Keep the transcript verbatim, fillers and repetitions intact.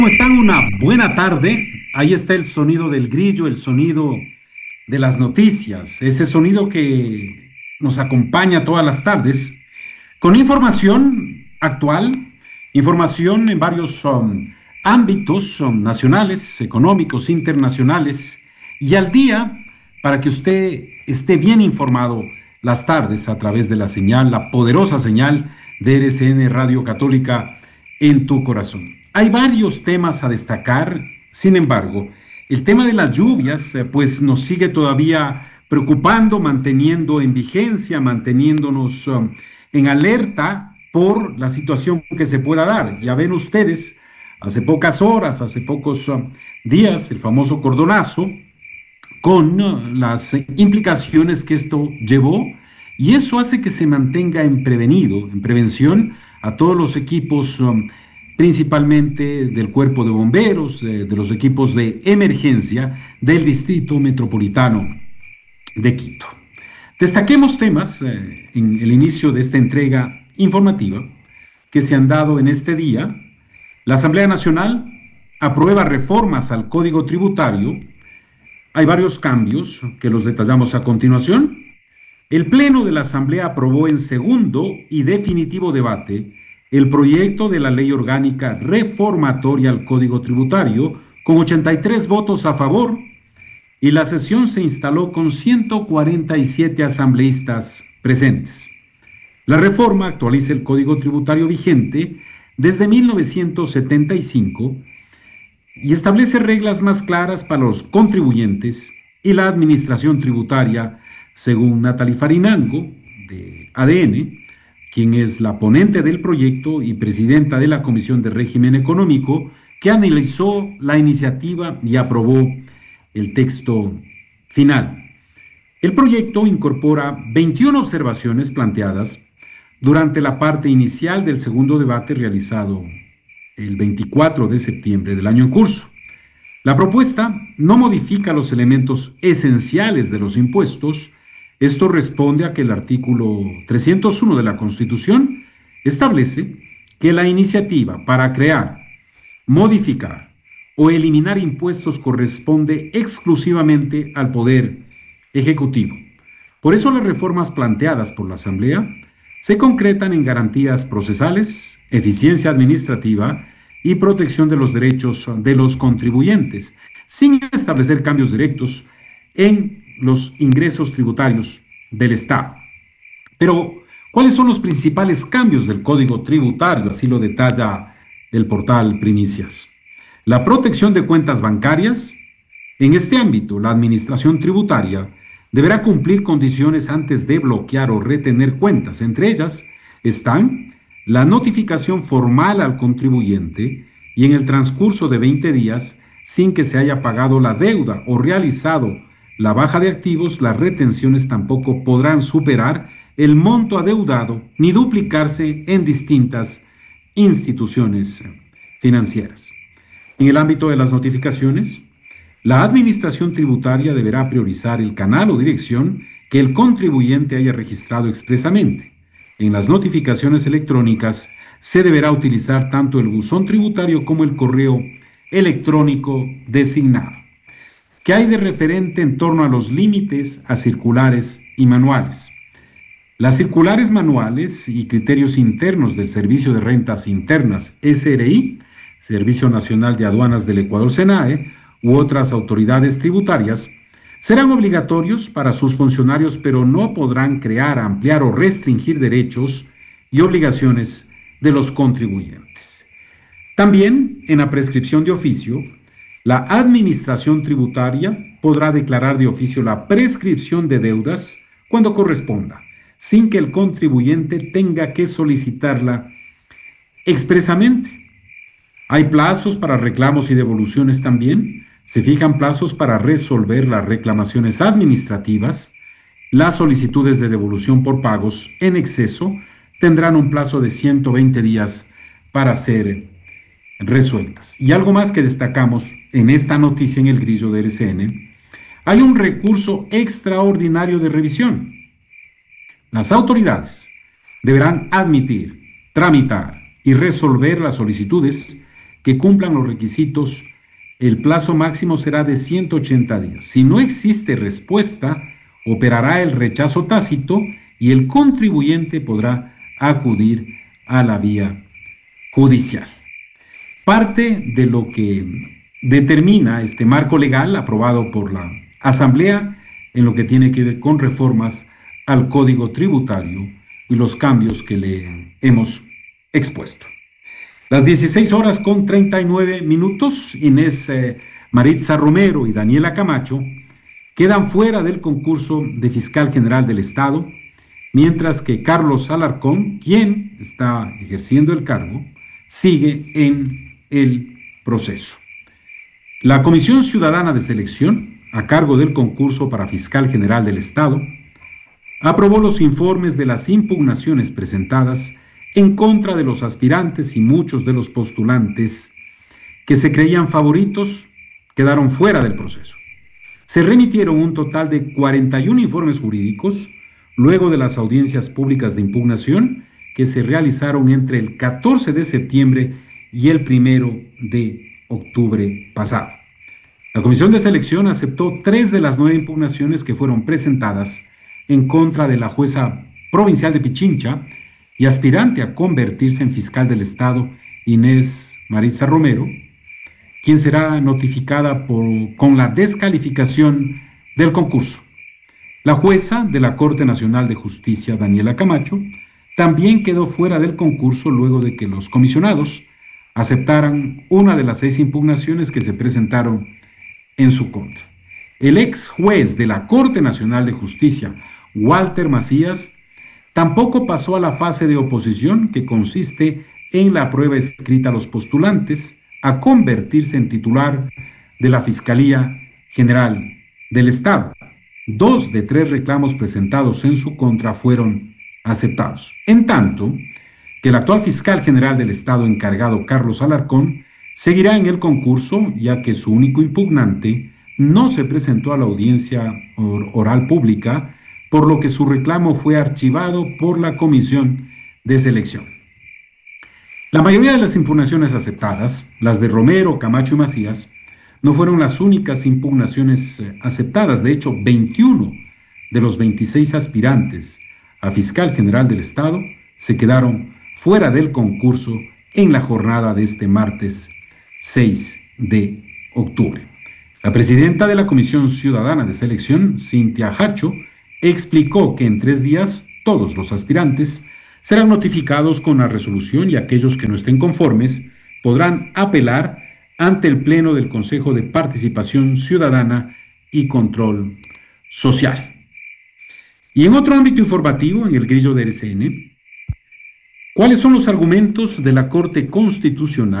¿Cómo están? Una buena tarde. Ahí está el sonido del grillo, el sonido de las noticias, ese sonido que nos acompaña todas las tardes con información actual, información en varios um, ámbitos um, nacionales, económicos, internacionales y al día para que usted esté bien informado las tardes a través de la señal, la poderosa señal de R C N Radio Católica en tu corazón. Hay varios temas a destacar, sin embargo, el tema de las lluvias eh, pues nos sigue todavía preocupando, manteniendo en vigencia, manteniéndonos um, en alerta por la situación que se pueda dar. Ya ven ustedes, hace pocas horas, hace pocos um, días, el famoso cordonazo, con uh, las implicaciones que esto llevó, y eso hace que se mantenga en prevenido, en prevención a todos los equipos um, principalmente del cuerpo de bomberos, de, de los equipos de emergencia del Distrito Metropolitano de Quito. Destaquemos temas eh, en el inicio de esta entrega informativa que se han dado en este día. La Asamblea Nacional aprueba reformas al Código Tributario. Hay varios cambios que los detallamos a continuación. El Pleno de la Asamblea aprobó en segundo y definitivo debate el proyecto de la Ley Orgánica Reformatoria al Código Tributario con ochenta y tres votos a favor, y la sesión se instaló con ciento cuarenta y siete asambleístas presentes. La reforma actualiza el Código Tributario vigente desde mil novecientos setenta y cinco y establece reglas más claras para los contribuyentes y la administración tributaria, según Natalie Farinango, de A D N, quien es la ponente del proyecto y presidenta de la Comisión de Régimen Económico, que analizó la iniciativa y aprobó el texto final. El proyecto incorpora veintiuna observaciones planteadas durante la parte inicial del segundo debate realizado el veinticuatro de septiembre del año en curso. La propuesta no modifica los elementos esenciales de los impuestos. Esto responde a que el artículo trescientos uno de la Constitución establece que la iniciativa para crear, modificar o eliminar impuestos corresponde exclusivamente al Poder Ejecutivo. Por eso las reformas planteadas por la Asamblea se concretan en garantías procesales, eficiencia administrativa y protección de los derechos de los contribuyentes, sin establecer cambios directos en los ingresos tributarios del Estado. Pero, ¿cuáles son los principales cambios del Código Tributario? Así lo detalla el portal Primicias. La protección de cuentas bancarias. En este ámbito, la administración tributaria deberá cumplir condiciones antes de bloquear o retener cuentas. Entre ellas están la notificación formal al contribuyente y en el transcurso de veinte días, sin que se haya pagado la deuda o realizado la baja de activos, las retenciones tampoco podrán superar el monto adeudado ni duplicarse en distintas instituciones financieras. En el ámbito de las notificaciones, la administración tributaria deberá priorizar el canal o dirección que el contribuyente haya registrado expresamente. En las notificaciones electrónicas se deberá utilizar tanto el buzón tributario como el correo electrónico designado. ¿Qué hay de referente en torno a los límites a circulares y manuales? Las circulares manuales y criterios internos del Servicio de Rentas Internas, S R I, Servicio Nacional de Aduanas del Ecuador, SENAE, u otras autoridades tributarias, serán obligatorios para sus funcionarios, pero no podrán crear, ampliar o restringir derechos y obligaciones de los contribuyentes. También, en la prescripción de oficio, la administración tributaria podrá declarar de oficio la prescripción de deudas cuando corresponda, sin que el contribuyente tenga que solicitarla expresamente. Hay plazos para reclamos y devoluciones también. Se fijan plazos para resolver las reclamaciones administrativas. Las solicitudes de devolución por pagos en exceso tendrán un plazo de ciento veinte días para ser resueltas. Y algo más que destacamos en esta noticia en el grillo de R C N, hay un recurso extraordinario de revisión. Las autoridades deberán admitir, tramitar y resolver las solicitudes que cumplan los requisitos, el plazo máximo será de ciento ochenta días. Si no existe respuesta, operará el rechazo tácito y el contribuyente podrá acudir a la vía judicial. Parte de lo que determina este marco legal aprobado por la Asamblea en lo que tiene que ver con reformas al Código Tributario y los cambios que le hemos expuesto. Las dieciséis horas con treinta y nueve minutos, Inés eh, Maritza Romero y Daniela Camacho quedan fuera del concurso de fiscal general del Estado, mientras que Carlos Alarcón, quien está ejerciendo el cargo, sigue en el proceso. La Comisión Ciudadana de Selección, a cargo del concurso para fiscal general del Estado, aprobó los informes de las impugnaciones presentadas en contra de los aspirantes y muchos de los postulantes que se creían favoritos quedaron fuera del proceso. Se remitieron un total de cuarenta y uno informes jurídicos luego de las audiencias públicas de impugnación que se realizaron entre el catorce de septiembre y el primero de octubre pasado. La Comisión de Selección aceptó tres de las nueve impugnaciones que fueron presentadas en contra de la jueza provincial de Pichincha y aspirante a convertirse en fiscal del Estado, Inés Maritza Romero, quien será notificada por, con la descalificación del concurso. La jueza de la Corte Nacional de Justicia, Daniela Camacho, también quedó fuera del concurso luego de que los comisionados aceptaran una de las seis impugnaciones que se presentaron en su contra. El ex juez de la Corte Nacional de Justicia, Walter Macías, tampoco pasó a la fase de oposición, que consiste en la prueba escrita a los postulantes a convertirse en titular de la Fiscalía General del Estado. Dos de tres reclamos presentados en su contra fueron aceptados. En tanto, que el actual fiscal general del Estado encargado, Carlos Alarcón, seguirá en el concurso, ya que su único impugnante no se presentó a la audiencia oral pública, por lo que su reclamo fue archivado por la Comisión de Selección. La mayoría de las impugnaciones aceptadas, las de Romero, Camacho y Macías, no fueron las únicas impugnaciones aceptadas. De hecho, veintiuno de los veintiséis aspirantes a fiscal general del Estado se quedaron fuera del concurso en la jornada de este martes seis de octubre. La presidenta de la Comisión Ciudadana de Selección, Cintia Hacho, explicó que en tres días todos los aspirantes serán notificados con la resolución y aquellos que no estén conformes podrán apelar ante el Pleno del Consejo de Participación Ciudadana y Control Social. Y en otro ámbito informativo, en el grillo de R C N, ¿cuáles son los argumentos de la Corte Constitucional